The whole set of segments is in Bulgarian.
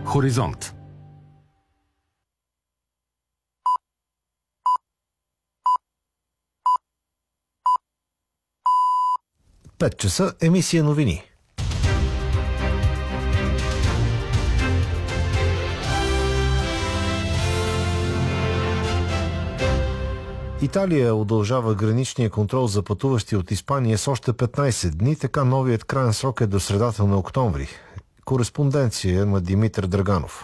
Хоризонт. 5 часа, емисия новини. Италия удължава граничния контрол за пътуващи от Испания с още 15 дни, така новият краен срок е до средата на октомври. Кореспонденция на Димитър Драганов.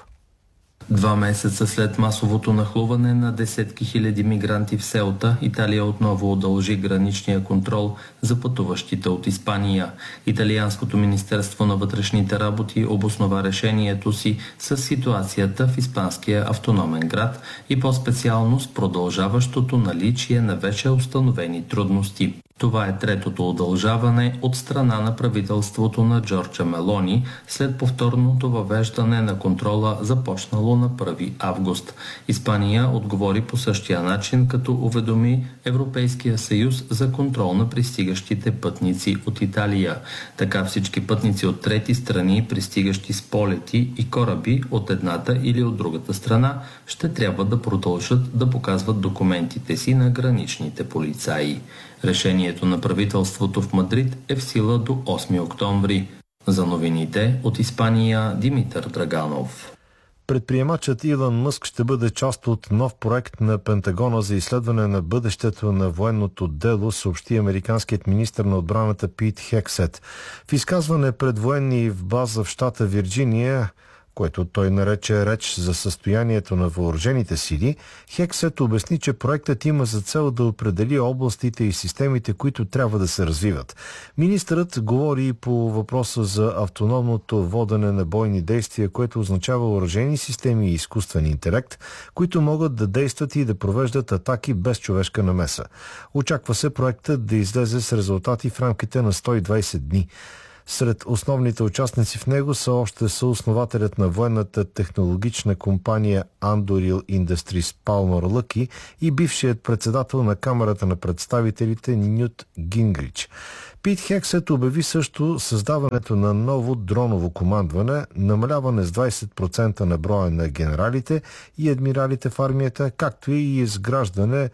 2 месеца след масовото нахлуване на десетки хиляди мигранти в Селта, Италия отново удължи граничния контрол за пътуващите от Испания. Италианското министерство на вътрешните работи обоснова решението си с ситуацията в испанския автономен град и по-специално с продължаващото наличие на вече установени трудности. Това е третото удължаване от страна на правителството на Джорджа Мелони след повторното въвеждане на контрола, започнало на 1 август. Испания отговори по същия начин, като уведоми Европейския съюз за контрол на пристигащите пътници от Италия. Така всички пътници от трети страни, пристигащи с полети и кораби от едната или от другата страна, ще трябва да продължат да показват документите си на граничните полицаи. Решението на правителството в Мадрид е в сила до 8 октомври. За новините от Испания, Димитър Драганов. Предприемачът Илон Мъск ще бъде част от нов проект на Пентагона за изследване на бъдещето на военното дело, съобщи американският министър на отбраната Пит Хексет. В изказване пред военни в база в щата Вирджиния, което той нарече реч за състоянието на въоръжените сили, Хексет обясни, че проектът има за цел да определи областите и системите, които трябва да се развиват. Министърът говори и по въпроса за автономното водене на бойни действия, което означава въоръжени системи и изкуствен интелект, които могат да действат и да провеждат атаки без човешка намеса. Очаква се проектът да излезе с резултати в рамките на 120 дни. Сред основните участници в него са още съоснователят на военната технологична компания Anduril Industries Палмър Лъки и бившият председател на Камарата на представителите Нют Гингрич. Пит Хексет обяви също създаването на ново дроново командване, намаляване с 20% на броя на генералите и адмиралите в армията, както и изграждането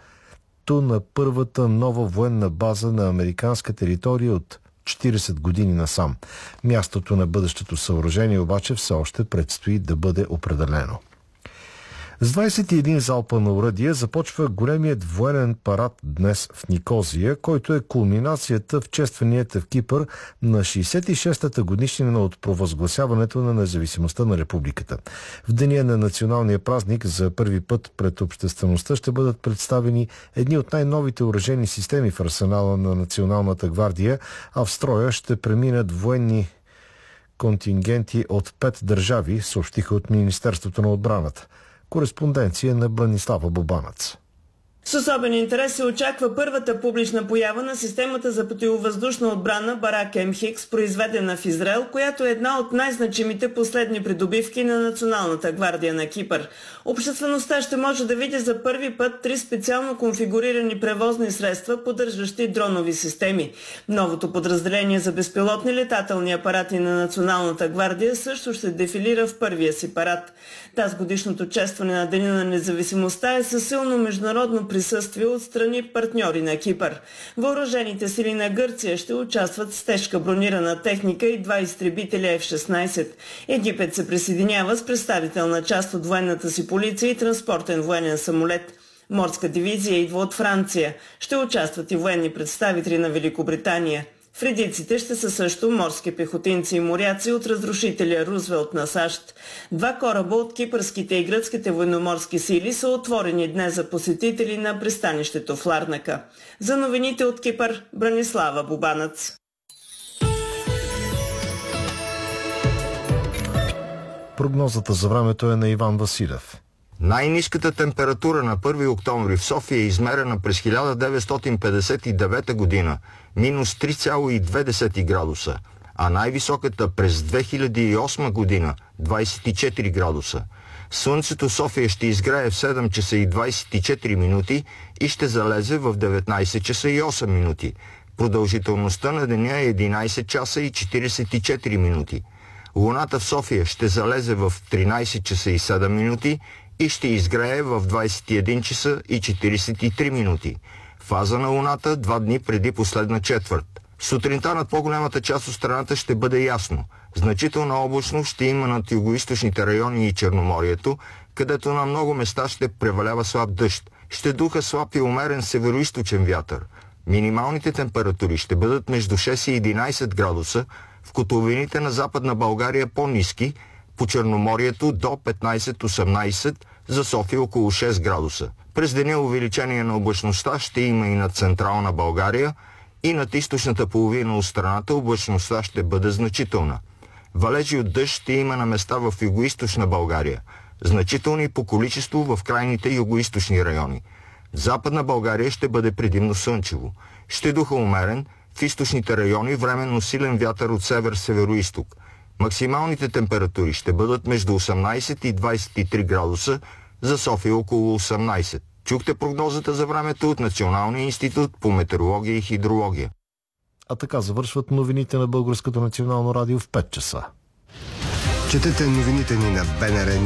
на първата нова военна база на американска територия от 40 години насам. Мястото на бъдещето съоръжение обаче все още предстои да бъде определено. С 21 залпа на оръдие започва големият военен парад днес в Никозия, който е кулминацията в честванията в Кипър на 66-та годишнина от провъзгласяването на независимостта на републиката. В деня на националния празник за първи път пред обществеността ще бъдат представени едни от най-новите оръжейни системи в арсенала на Националната гвардия, а в строя ще преминат военни контингенти от 5 държави, съобщиха от Министерството на отбраната. Кореспонденция на Бранислава Бобанец. С особен интерес се очаква първата публична поява на системата за противовъздушна отбрана Барак МХ, произведена в Израел, която е една от най-значимите последни придобивки на Националната гвардия на Кипър. Обществеността ще може да види за първи път 3 специално конфигурирани превозни средства, поддържащи дронови системи. Новото подразделение за безпилотни летателни апарати на Националната гвардия също ще дефилира в първия си парад. Тази годишното честване на Деня на независимостта е със силно международно присъствие от страни партньори на Кипър. Въоръжените сили на Гърция ще участват с тежка бронирана техника и 2 изтребителя F-16. Египет се присъединява с представителна част от военната си полиция и транспортен военен самолет. Морска дивизия идва от Франция. Ще участват и военни представители на Великобритания. В редиците ще са също морски пехотинци и моряци от разрушителя Рузвелт на САЩ. 2 кораба от кипърските и гръцките военноморски сили са отворени днес за посетители на пристанището в Ларнака. За новините от Кипър, Бранислава Бобанец. Прогнозата за времето е на Иван Василев. Най-ниската температура на 1 октомври в София е измерена през 1959 година – минус 3,2 градуса, а най-високата през 2008 година – 24 градуса. Слънцето в София ще изгрее в 7 часа и 24 минути и ще залезе в 19 часа и 8 минути. Продължителността на деня е 11 часа и 44 минути. Луната в София ще залезе в 13 часа и 7 минути и ще изгрее в 21 часа и 43 минути. Фаза на Луната 2 дни преди последна четвърт. Сутринта над по-голямата част от страната ще бъде ясно. Значителна облачност ще има над югоизточните райони и Черноморието, където на много места ще превалява слаб дъжд. Ще духа слаб и умерен североизточен вятър. Минималните температури ще бъдат между 6 и 11 градуса, в котловините на Западна България по-ниски, по Черноморието до 15-18, за София около 6 градуса. През деня увеличение на облачността ще има и над Централна България, и над източната половина от страната облачността ще бъде значителна. Валежи от дъжд ще има на места в югоизточна България, значителни по количество в крайните югоизточни райони. В Западна България ще бъде предимно слънчево. Ще духа умерен, в източните райони временно силен вятър от север-североизток. Максималните температури ще бъдат между 18 и 23 градуса, за София около 18. Чухте прогнозата за времето от Националния институт по метеорология и хидрология. А така завършват новините на Българското национално радио в 5 часа. Четете новините ни на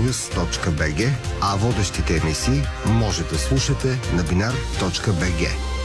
bnrnews.bg, а водещите емисии може да слушате на binar.bg.